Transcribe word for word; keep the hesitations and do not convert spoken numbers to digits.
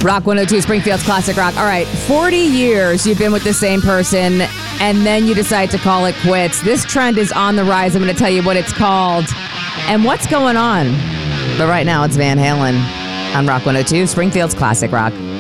Rock one oh two, Springfield's Classic Rock. All right, forty years you've been with the same person, and then you decide to call it quits. This trend is on the rise. I'm going to tell you what it's called and what's going on. But right now, it's Van Halen on Rock one oh two, Springfield's Classic Rock.